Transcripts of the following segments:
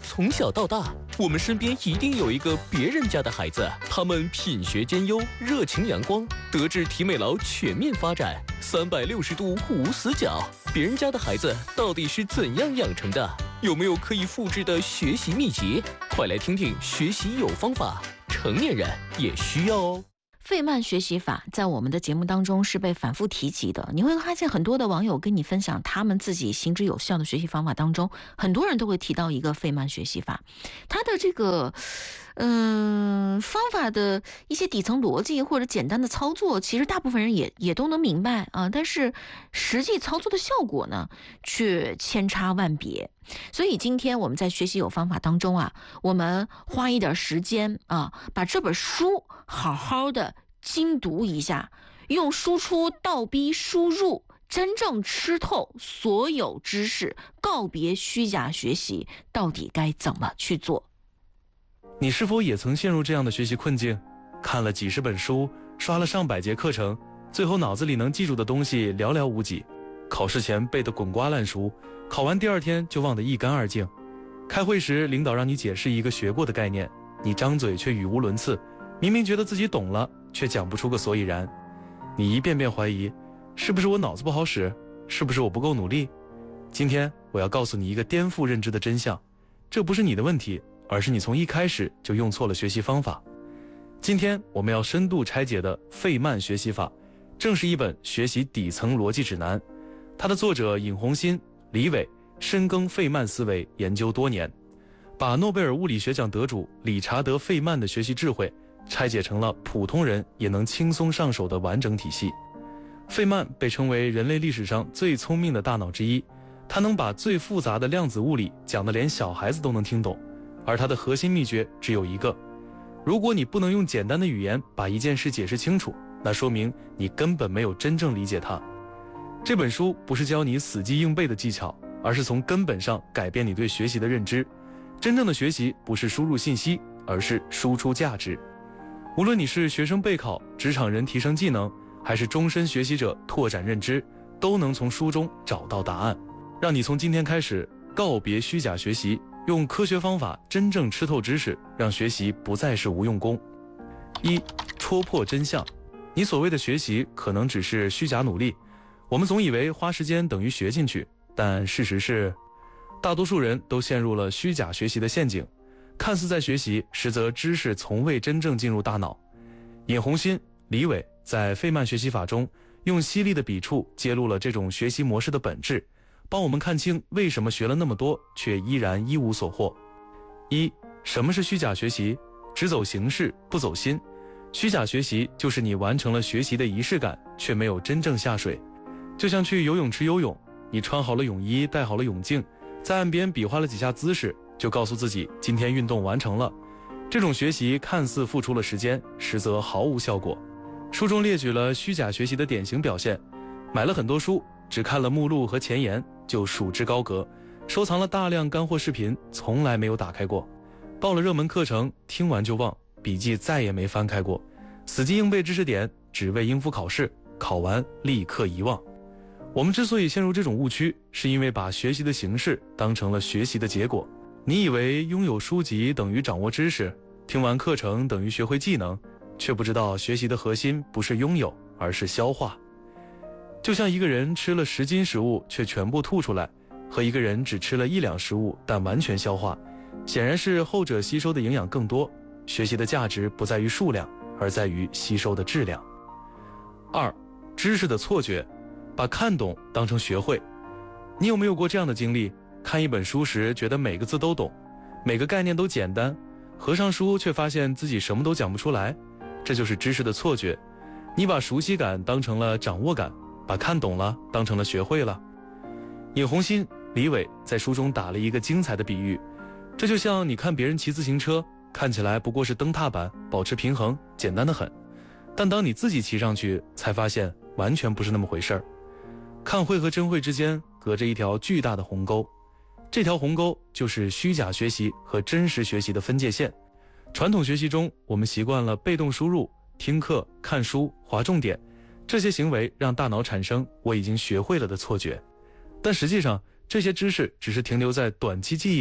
从小到大，我们身边一定有一个别人家的孩子，他们品学兼优，热情阳光，德智体美劳全面发展，360度无死角。别人家的孩子到底是怎样养成的？有没有可以复制的学习秘籍？快来听听学习有方法，成年人也需要哦。 费曼学习法在我们的节目当中是被反复提及的，你会发现很多的网友跟你分享他们自己行之有效的学习方法当中，很多人都会提到一个费曼学习法，它的这个方法的一些底层逻辑或者简单的操作，其实大部分人也都能明白啊，但是实际操作的效果呢，却千差万别。所以今天我们在学习有方法当中啊，我们花一点时间啊，把这本书好好的精读一下，用输出倒逼输入，真正吃透所有知识，告别虚假学习，到底该怎么去做？ 你是否也曾陷入这样的学习困境？看了几十本书，刷了上百节课程，最后脑子里能记住的东西寥寥无几，考试前背得滚瓜烂熟，考完第二天就忘得一干二净。开会时领导让你解释一个学过的概念，你张嘴却语无伦次，明明觉得自己懂了，却讲不出个所以然。你一遍遍怀疑，是不是我脑子不好使？是不是我不够努力？今天我要告诉你一个颠覆认知的真相，这不是你的问题，而是你从一开始就用错了学习方法。今天我们要深度拆解的费曼学习法，正是一本学习底层逻辑指南。它的作者尹红新、李伟深耕费曼思维研究多年，把诺贝尔物理学奖得主理查德·费曼的学习智慧拆解成了普通人也能轻松上手的完整体系。费曼被称为人类历史上最聪明的大脑之一，他能把最复杂的量子物理讲得连小孩子都能听懂，而他的核心秘诀只有一个：如果你不能用简单的语言把一件事解释清楚，那说明你根本没有真正理解它。这本书不是教你死记硬背的技巧，而是从根本上改变你对学习的认知。真正的学习不是输入信息，而是输出价值。无论你是学生备考、职场人提升技能，还是终身学习者拓展认知，都能从书中找到答案。让你从今天开始告别虚假学习，用科学方法真正吃透知识，让学习不再是无用功。一、戳破真相。你所谓的学习可能只是虚假努力，我们总以为花时间等于学进去，但事实是，大多数人都陷入了虚假学习的陷阱，看似在学习，实则知识从未真正进入大脑。尹红新、李伟在费曼学习法中，用犀利的笔触揭露了这种学习模式的本质，帮我们看清为什么学了那么多，却依然一无所获。一、什么是虚假学习？只走形式，不走心。虚假学习就是你完成了学习的仪式感，却没有真正下水。就像去游泳池游泳，你穿好了泳衣，戴好了泳镜，在岸边比划了几下姿势，就告诉自己今天运动完成了。这种学习看似付出了时间，实则毫无效果。书中列举了虚假学习的典型表现：买了很多书，只看了目录和前言就束之高阁；收藏了大量干货视频，从来没有打开过；报了热门课程，听完就忘，笔记再也没翻开过；死记硬背知识点，只为应付考试，考完立刻遗忘。我们之所以陷入这种误区，是因为把学习的形式当成了学习的结果。你以为拥有书籍等于掌握知识，听完课程等于学会技能，却不知道学习的核心不是拥有，而是消化。就像一个人吃了10斤食物却全部吐出来，和一个人只吃了1两食物但完全消化，显然是后者吸收的营养更多。学习的价值不在于数量，而在于吸收的质量。2、知识的错觉，把看懂当成学会。你有没有过这样的经历？看一本书时觉得每个字都懂，每个概念都简单，合上书却发现自己什么都讲不出来。这就是知识的错觉。你把熟悉感当成了掌握感，把看懂了当成了学会了。尹红新、李伟在书中打了一个精彩的比喻，这就像你看别人骑自行车，看起来不过是蹬踏板，保持平衡，简单得很。但当你自己骑上去，才发现完全不是那么回事儿。看会和真会之间隔着一条巨大的鸿沟，这条鸿沟就是虚假学习和真实学习的分界线。传统学习中，我们习惯了被动输入、听课、看书、划重点，这些行为让大脑产生我已经学会了的错觉。但实际上，这些知识只是停留在短期记忆里，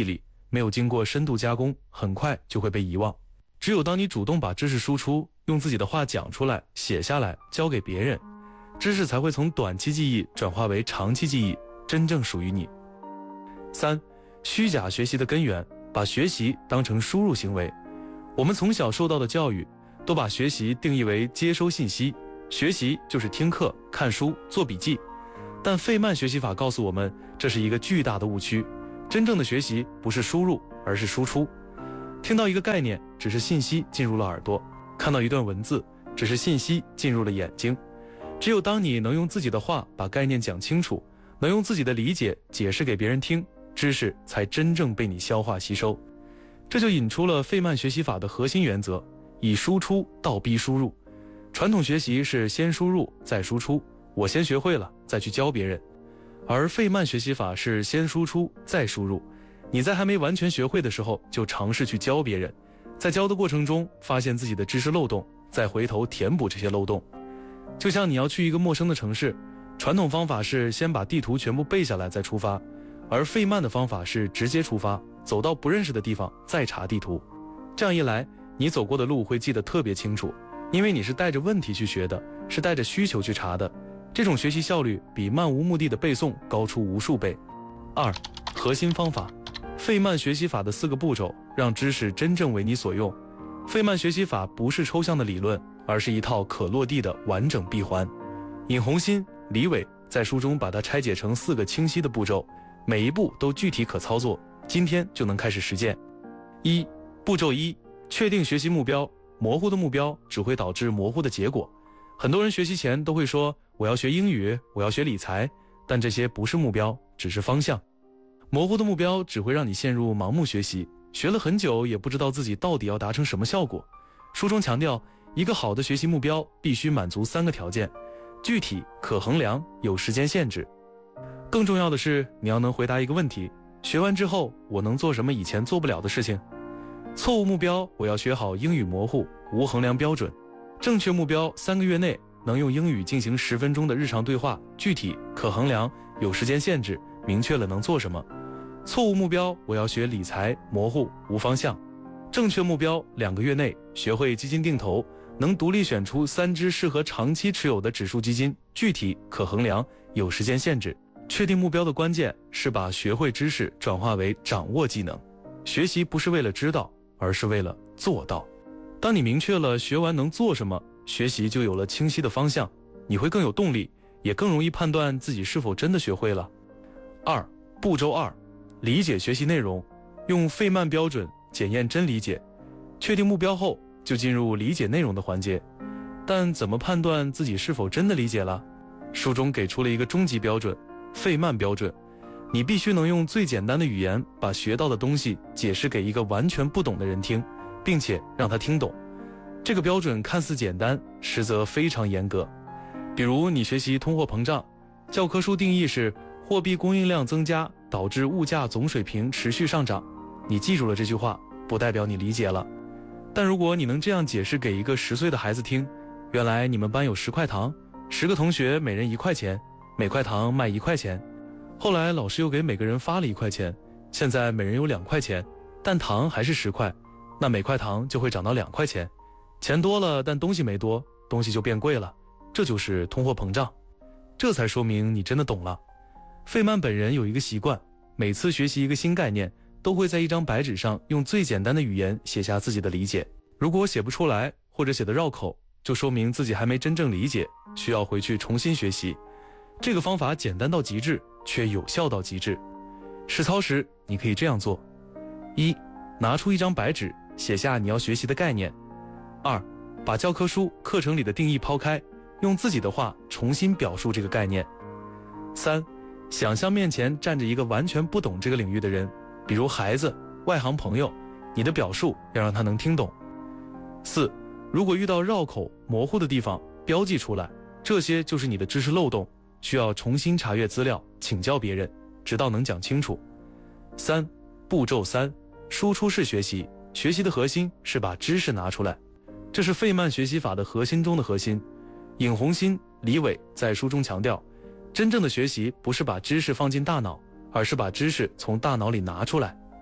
没有经过深度加工，很快就会被遗忘。只有当你主动把知识输出，用自己的话讲出来、写下来，交给别人，知识才会从短期记忆转化为长期记忆，真正属于你。3. 虚假学习的根源，把学习当成输入行为。我们从小受到的教育，都把学习定义为接收信息，学习就是听课、看书、做笔记。但费曼学习法告诉我们，这是一个巨大的误区。真正的学习不是输入，而是输出。听到一个概念，只是信息进入了耳朵；看到一段文字，只是信息进入了眼睛。只有当你能用自己的话把概念讲清楚，能用自己的理解解释给别人听，知识才真正被你消化吸收。这就引出了费曼学习法的核心原则，以输出倒逼输入。传统学习是先输入再输出，我先学会了再去教别人，而费曼学习法是先输出再输入。你在还没完全学会的时候就尝试去教别人，在教的过程中发现自己的知识漏洞，再回头填补这些漏洞。就像你要去一个陌生的城市，传统方法是先把地图全部背下来再出发，而费曼的方法是直接出发，走到不认识的地方再查地图。这样一来，你走过的路会记得特别清楚，因为你是带着问题去学的，是带着需求去查的。这种学习效率比漫无目的的背诵高出无数倍。2. 核心方法，费曼学习法的4个步骤，让知识真正为你所用。费曼学习法不是抽象的理论，而是一套可落地的完整闭环。尹红心、李伟在书中把它拆解成4个清晰的步骤，每一步都具体可操作，今天就能开始实践。步骤1，确定学习目标。模糊的目标只会导致模糊的结果。很多人学习前都会说，我要学英语，我要学理财，但这些不是目标，只是方向。模糊的目标只会让你陷入盲目学习，学了很久也不知道自己到底要达成什么效果。书中强调，一个好的学习目标必须满足3个条件：具体、可衡量、有时间限制。更重要的是，你要能回答一个问题：学完之后，我能做什么以前做不了的事情？错误目标，我要学好英语模糊，无衡量标准。正确目标，3个月内能用英语进行10分钟的日常对话，具体、可衡量、有时间限制，明确了能做什么。错误目标，我要学理财，模糊，无方向。正确目标，2个月内学会基金定投，能独立选出3只适合长期持有的指数基金，具体、可衡量，有时间限制。确定目标的关键是把学会知识转化为掌握技能。学习不是为了知道，而是为了做到。当你明确了学完能做什么，学习就有了清晰的方向，你会更有动力，也更容易判断自己是否真的学会了。步骤2，理解学习内容，用费曼标准检验真理解。确定目标后，就进入理解内容的环节。但怎么判断自己是否真的理解了？书中给出了一个终极标准，费曼标准。你必须能用最简单的语言把学到的东西解释给一个完全不懂的人听，并且让他听懂。这个标准看似简单，实则非常严格。比如你学习通货膨胀，教科书定义是货币供应量增加导致物价总水平持续上涨。你记住了这句话，不代表你理解了。但如果你能这样解释给一个10岁的孩子听，原来你们班有10块糖，10个同学每人1块钱，每块糖卖1块钱。后来老师又给每个人发了1块钱，现在每人有2块钱，但糖还是10块，那每块糖就会涨到2块钱。钱多了，但东西没多，东西就变贵了，这就是通货膨胀。这才说明你真的懂了。费曼本人有一个习惯，每次学习一个新概念，都会在一张白纸上用最简单的语言写下自己的理解。如果写不出来，或者写得绕口，就说明自己还没真正理解，需要回去重新学习。这个方法简单到极致，却有效到极致。实操时你可以这样做： 1. 拿出一张白纸，写下你要学习的概念。 2. 把教科书课程里的定义抛开，用自己的话重新表述这个概念。 3. 想象面前站着一个完全不懂这个领域的人，比如孩子、外行朋友，你的表述要让他能听懂。 4. 如果遇到绕口模糊的地方，标记出来，这些就是你的知识漏洞，需要重新查阅资料，请教别人，直到能讲清楚。步骤3，输出式学习。学习的核心是把知识拿出来，这是费曼学习法的核心中的核心。尹红心、李伟在书中强调，真正的学习不是把知识放进大脑，而是把知识从大脑里拿出来。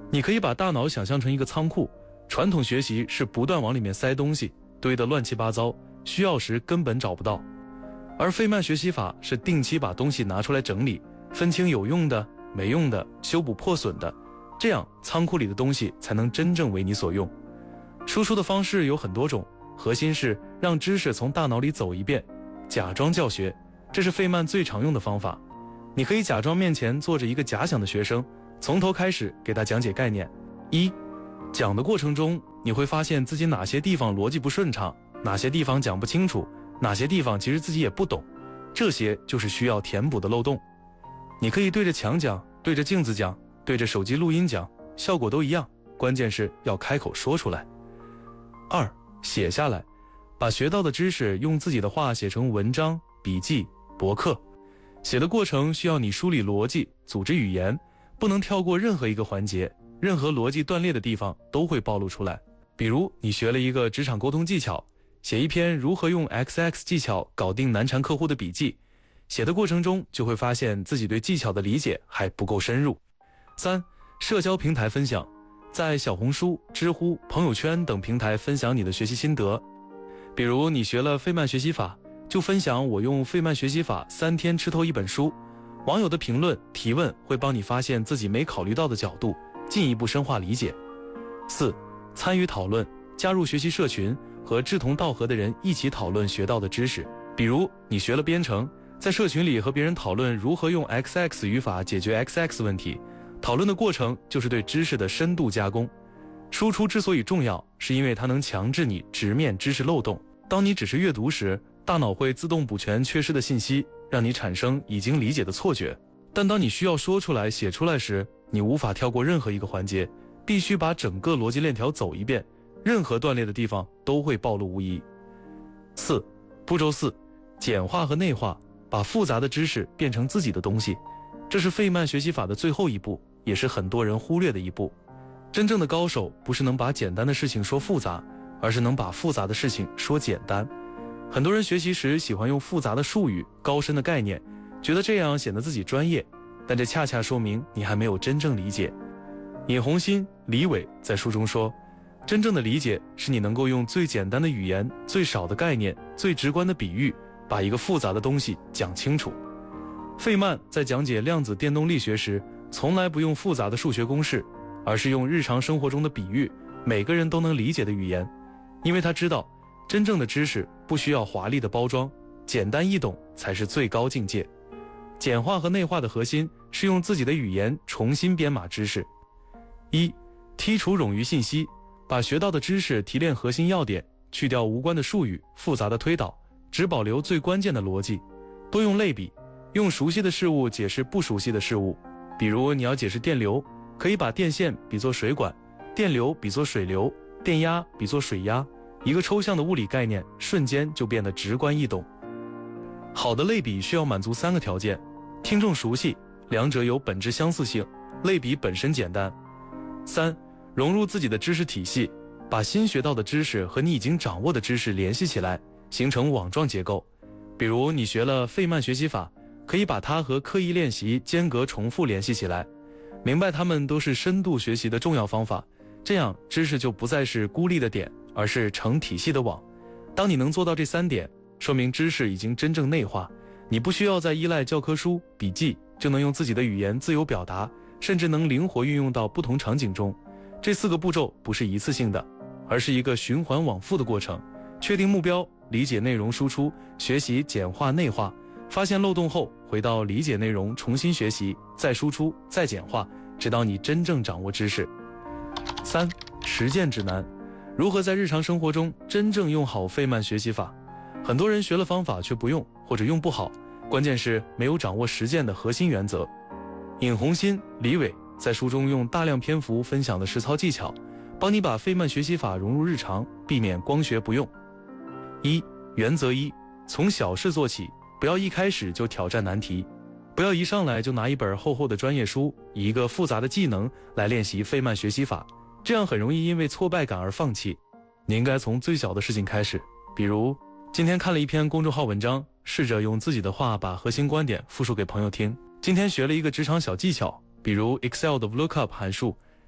你可以把大脑想象成一个仓库，传统学习是不断往里面塞东西，堆得乱七八糟，需要时根本找不到。而费曼学习法是定期把东西拿出来整理，分清有用的、没用的，修补破损的，这样仓库里的东西才能真正为你所用。输出的方式有很多种，核心是让知识从大脑里走一遍，假装教学，这是费曼最常用的方法。你可以假装面前坐着一个假想的学生，从头开始给他讲解概念。讲的过程中，你会发现自己哪些地方逻辑不顺畅，哪些地方讲不清楚，哪些地方其实自己也不懂，这些就是需要填补的漏洞。你可以对着墙讲，对着镜子讲，对着手机录音讲，效果都一样，关键是要开口说出来。写下来，把学到的知识用自己的话写成文章、笔记、博客。写的过程需要你梳理逻辑，组织语言，不能跳过任何一个环节，任何逻辑断裂的地方都会暴露出来。比如你学了一个职场沟通技巧，写一篇如何用 XX 技巧搞定难缠客户的笔记，写的过程中就会发现自己对技巧的理解还不够深入。社交平台分享，在小红书、知乎、朋友圈等平台分享你的学习心得。比如你学了费曼学习法，就分享我用费曼学习法3天吃透一本书。网友的评论、提问会帮你发现自己没考虑到的角度，进一步深化理解。参与讨论，加入学习社群，和志同道合的人一起讨论学到的知识。比如你学了编程，在社群里和别人讨论如何用 XX 语法解决 XX 问题，讨论的过程就是对知识的深度加工。输出之所以重要，是因为它能强制你直面知识漏洞。当你只是阅读时，大脑会自动补全缺失的信息，让你产生已经理解的错觉。但当你需要说出来、写出来时，你无法跳过任何一个环节，必须把整个逻辑链条走一遍，任何断裂的地方都会暴露无遗。步骤4，简化和内化，把复杂的知识变成自己的东西。这是费曼学习法的最后一步，也是很多人忽略的一步。真正的高手不是能把简单的事情说复杂，而是能把复杂的事情说简单。很多人学习时喜欢用复杂的术语、高深的概念，觉得这样显得自己专业，但这恰恰说明你还没有真正理解。尹红心、李伟在书中说，真正的理解是你能够用最简单的语言、最少的概念、最直观的比喻，把一个复杂的东西讲清楚。费曼在讲解量子电动力学时，从来不用复杂的数学公式，而是用日常生活中的比喻，每个人都能理解的语言。因为他知道，真正的知识不需要华丽的包装，简单易懂才是最高境界。简化和内化的核心是用自己的语言重新编码知识。剔除冗余信息，把学到的知识提炼核心要点，去掉无关的术语、复杂的推导，只保留最关键的逻辑。多用类比，用熟悉的事物解释不熟悉的事物。比如你要解释电流，可以把电线比作水管，电流比作水流，电压比作水压，一个抽象的物理概念瞬间就变得直观易懂。好的类比需要满足3个条件：听众熟悉，两者有本质相似性，类比本身简单。融入自己的知识体系，把新学到的知识和你已经掌握的知识联系起来，形成网状结构。比如你学了费曼学习法，可以把它和刻意练习、间隔重复联系起来，明白它们都是深度学习的重要方法，这样知识就不再是孤立的点，而是成体系的网。当你能做到这3点，说明知识已经真正内化，你不需要再依赖教科书、笔记，就能用自己的语言自由表达，甚至能灵活运用到不同场景中。这4个步骤不是一次性的，而是一个循环往复的过程。确定目标，理解内容输出，学习简化内化，发现漏洞后回到理解内容，重新学习，再输出，再简化，直到你真正掌握知识。实践指南，如何在日常生活中真正用好费曼学习法。很多人学了方法却不用，或者用不好，关键是没有掌握实践的核心原则。尹红心、李伟在书中用大量篇幅分享的实操技巧，帮你把费曼学习法融入日常，避免光学不用。原则1，从小事做起，不要一开始就挑战难题，不要一上来就拿一本厚厚的专业书，以一个复杂的技能来练习费曼学习法，这样很容易因为挫败感而放弃。你应该从最小的事情开始，比如今天看了一篇公众号文章，试着用自己的话把核心观点复述给朋友听。今天学了一个职场小技巧，比如 Excel 的 VLOOKUP 函数，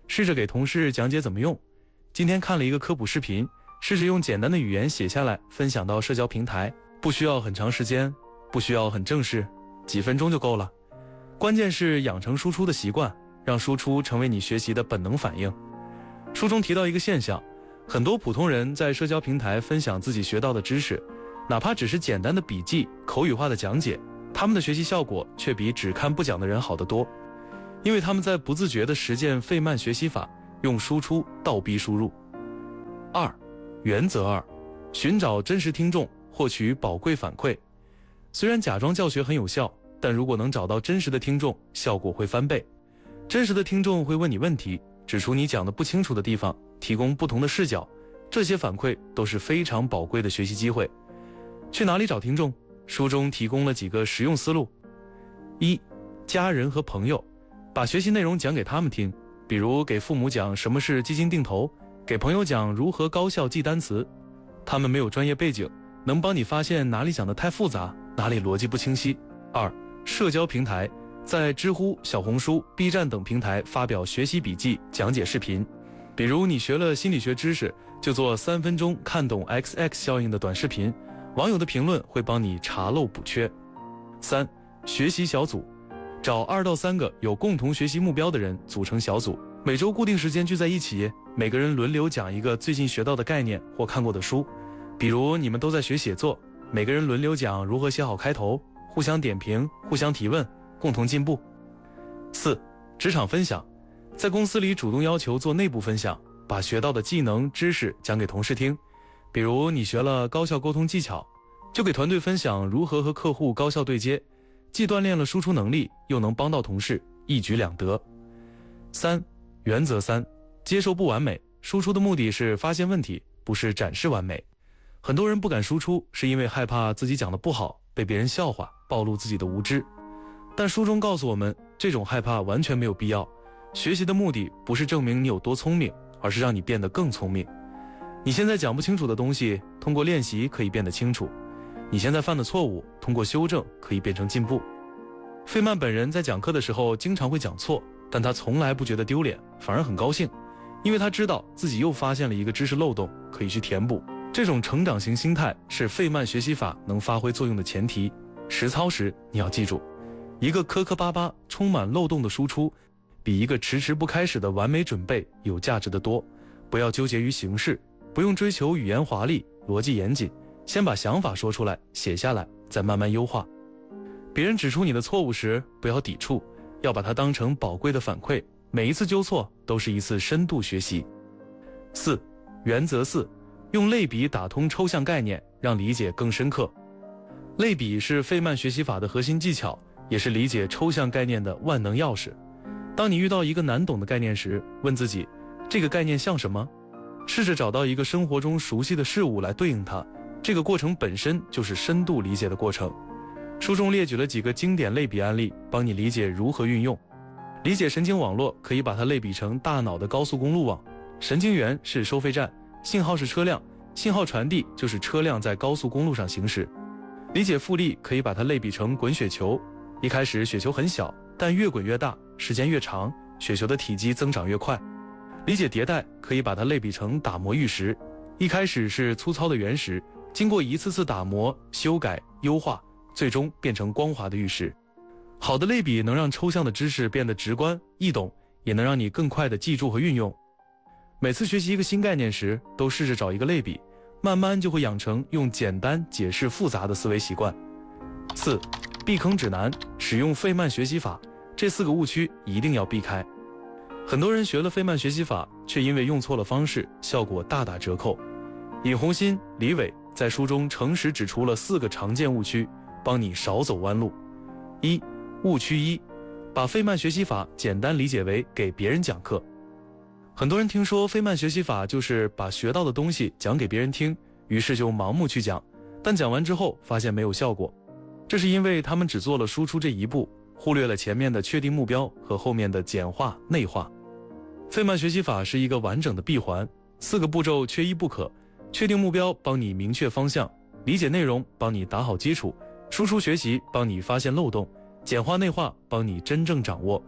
试着给同事讲解怎么用。今天看了一个科普视频，试着用简单的语言写下来，分享到社交平台，不需要很长时间，不需要很正式，几分钟就够了。关键是养成输出的习惯，让输出成为你学习的本能反应。书中提到一个现象，很多普通人在社交平台分享自己学到的知识，哪怕只是简单的笔记、口语化的讲解，他们的学习效果却比只看不讲的人好得多，因为他们在不自觉地实践费曼学习法，用输出倒逼输入。原则2，寻找真实听众，获取宝贵反馈。虽然假装教学很有效，但如果能找到真实的听众，效果会翻倍。真实的听众会问你问题，指出你讲的不清楚的地方，提供不同的视角，这些反馈都是非常宝贵的学习机会。去哪里找听众？书中提供了几个实用思路。1. 家人和朋友，把学习内容讲给他们听，比如给父母讲什么是基金定投，给朋友讲如何高效记单词。他们没有专业背景，能帮你发现哪里讲得太复杂，哪里逻辑不清晰。2. 社交平台，在知乎、小红书、B 站等平台发表学习笔记、讲解视频，比如你学了心理学知识，就做3分钟看懂 XX 效应的短视频，网友的评论会帮你查漏补缺。3. 学习小组，找2到3个有共同学习目标的人组成小组，每周固定时间聚在一起，每个人轮流讲一个最近学到的概念或看过的书。比如你们都在学写作，每个人轮流讲如何写好开头，互相点评，互相提问，共同进步。4. 职场分享，在公司里主动要求做内部分享，把学到的技能知识讲给同事听。比如你学了高效沟通技巧，就给团队分享如何和客户高效对接，既锻炼了输出能力，又能帮到同事，一举两得。3. 原则3，接受不完美，输出的目的是发现问题，不是展示完美。很多人不敢输出，是因为害怕自己讲得不好，被别人笑话，暴露自己的无知。但书中告诉我们，这种害怕完全没有必要。学习的目的不是证明你有多聪明，而是让你变得更聪明。你现在讲不清楚的东西，通过练习可以变得清楚；你现在犯的错误，通过修正可以变成进步。费曼本人在讲课的时候经常会讲错，但他从来不觉得丢脸，反而很高兴，因为他知道自己又发现了一个知识漏洞，可以去填补。这种成长型心态是费曼学习法能发挥作用的前提。实操时你要记住，一个磕磕巴巴、充满漏洞的输出，比一个迟迟不开始的完美准备有价值得多。不要纠结于形式，不用追求语言华丽、逻辑严谨，先把想法说出来，写下来，再慢慢优化。别人指出你的错误时，不要抵触，要把它当成宝贵的反馈，每一次纠错都是一次深度学习。4. 原则4，用类比打通抽象概念，让理解更深刻。类比是费曼学习法的核心技巧，也是理解抽象概念的万能钥匙。当你遇到一个难懂的概念时，问自己，这个概念像什么？试着找到一个生活中熟悉的事物来对应它，这个过程本身就是深度理解的过程。书中列举了几个经典类比案例，帮你理解如何运用。理解神经网络，可以把它类比成大脑的高速公路网，神经元是收费站，信号是车辆，信号传递就是车辆在高速公路上行驶。理解复利，可以把它类比成滚雪球，一开始雪球很小，但越滚越大，时间越长，雪球的体积增长越快。理解迭代，可以把它类比成打磨玉石，一开始是粗糙的原石，经过一次次打磨、修改、优化，最终变成光滑的玉石。好的类比能让抽象的知识变得直观易懂，也能让你更快地记住和运用。每次学习一个新概念时，都试着找一个类比，慢慢就会养成用简单解释复杂的思维习惯。4. 避坑指南，使用费曼学习法，这4个误区一定要避开。很多人学了费曼学习法，却因为用错了方式，效果大打折扣。尹红新、李伟在书中诚实指出了4个常见误区，帮你少走弯路。误区1，把费曼学习法简单理解为给别人讲课。很多人听说费曼学习法就是把学到的东西讲给别人听，于是就盲目去讲，但讲完之后发现没有效果。这是因为他们只做了输出这一步，忽略了前面的确定目标和后面的简化内化。费曼学习法是一个完整的闭环，4个步骤缺一不可。确定目标帮你明确方向，理解内容帮你打好基础，输出学习帮你发现漏洞，简化内化帮你真正掌握。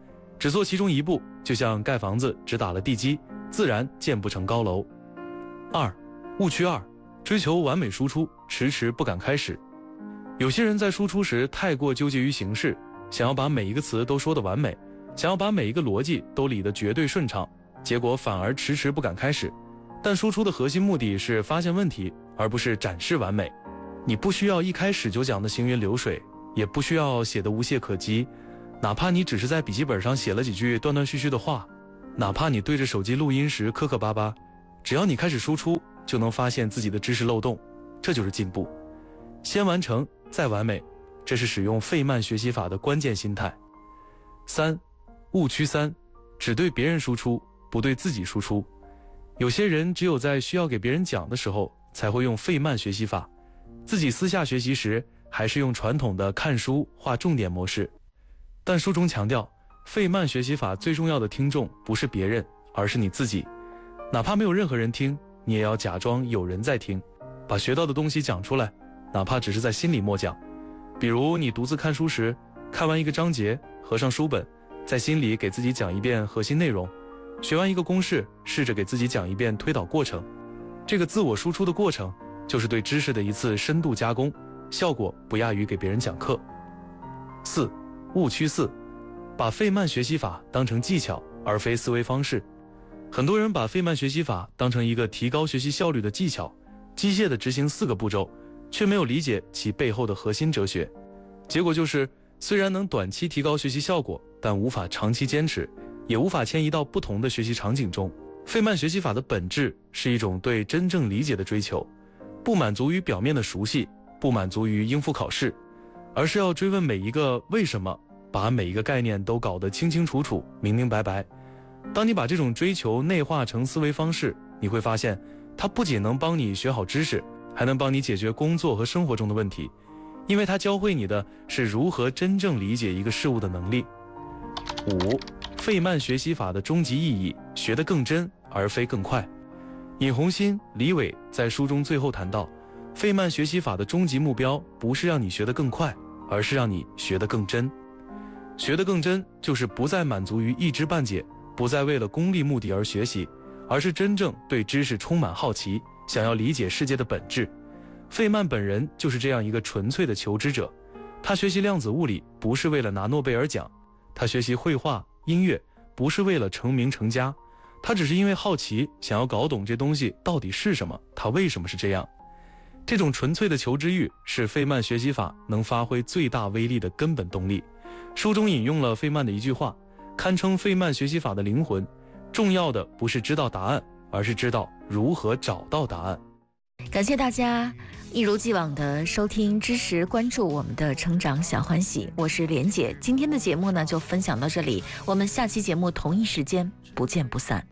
只做其中一步，就像盖房子只打了地基，自然建不成高楼。误区2，追求完美输出，迟迟不敢开始。有些人在输出时太过纠结于形式，想要把每一个词都说得完美，想要把每一个逻辑都理得绝对顺畅，结果反而迟迟不敢开始。但输出的核心目的是发现问题，而不是展示完美。你不需要一开始就讲的行云流水，也不需要写得无懈可击，哪怕你只是在笔记本上写了几句断断续续的话，哪怕你对着手机录音时磕磕巴巴，只要你开始输出，就能发现自己的知识漏洞，这就是进步。先完成再完美，这是使用费曼学习法的关键心态。误区3，只对别人输出，不对自己输出。有些人只有在需要给别人讲的时候，才会用费曼学习法，自己私下学习时，还是用传统的看书划重点模式。但书中强调，费曼学习法最重要的听众不是别人，而是你自己。哪怕没有任何人听，你也要假装有人在听，把学到的东西讲出来，哪怕只是在心里默讲。比如你独自看书时，看完一个章节，合上书本，在心里给自己讲一遍核心内容，学完一个公式，试着给自己讲一遍推导过程。这个自我输出的过程，就是对知识的一次深度加工，效果不亚于给别人讲课。误区4，把费曼学习法当成技巧，而非思维方式。很多人把费曼学习法当成一个提高学习效率的技巧，机械地执行4个步骤，却没有理解其背后的核心哲学。结果就是，虽然能短期提高学习效果，但无法长期坚持，也无法迁移到不同的学习场景中。费曼学习法的本质是一种对真正理解的追求，不满足于表面的熟悉，不满足于应付考试，而是要追问每一个为什么，把每一个概念都搞得清清楚楚、明明白白。当你把这种追求内化成思维方式，你会发现，它不仅能帮你学好知识，还能帮你解决工作和生活中的问题，因为它教会你的是如何真正理解一个事物的能力。费曼学习法的终极意义，学得更真而非更快。尹红心、李伟在书中最后谈到，费曼学习法的终极目标不是让你学得更快，而是让你学得更真。学得更真，就是不再满足于一知半解，不再为了功利目的而学习，而是真正对知识充满好奇，想要理解世界的本质。费曼本人就是这样一个纯粹的求知者，他学习量子物理不是为了拿诺贝尔奖，他学习绘画、音乐不是为了成名成家，他只是因为好奇，想要搞懂这东西到底是什么，它为什么是这样。这种纯粹的求知欲是费曼学习法能发挥最大威力的根本动力。书中引用了费曼的一句话，堪称费曼学习法的灵魂，重要的不是知道答案，而是知道如何找到答案。 感谢大家一如既往的收听知识，关注我们的成长小欢喜，我是莲姐。今天的节目呢就分享到这里，我们下期节目同一时间不见不散。